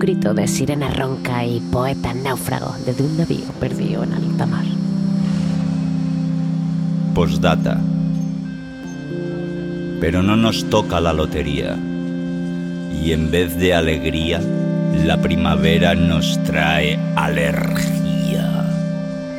grito de sirena ronca y poeta náufrago desde un navío perdido en alta mar. Postdata. Pero no nos toca la lotería, y en vez de alegría, la primavera nos trae alergia.